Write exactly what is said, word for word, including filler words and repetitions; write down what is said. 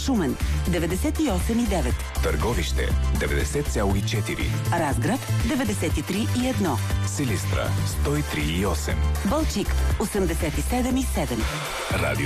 Шумен деветдесет и осем и девет, Търговище деветдесет цяло и четири, Разград деветдесет и три и едно, Силистра сто и три и осем, Балчик осемдесет и седем и седем. Радио